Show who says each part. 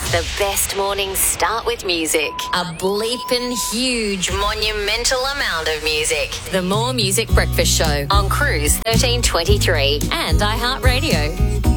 Speaker 1: The best mornings start with music. A bleeping huge monumental amount of music. The More Music Breakfast Show on Cruise 1323 and iHeartRadio.